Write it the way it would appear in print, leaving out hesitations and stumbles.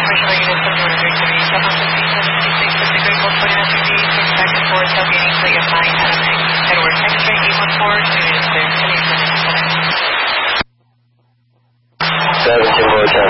commercial units of Northern Victory, 756 at the Great Gold Point SUV, switch back and forth, tailgating till you find Adamax. Headward X-ray 814, 2 units clear, 10 8 minutes. 17 Motel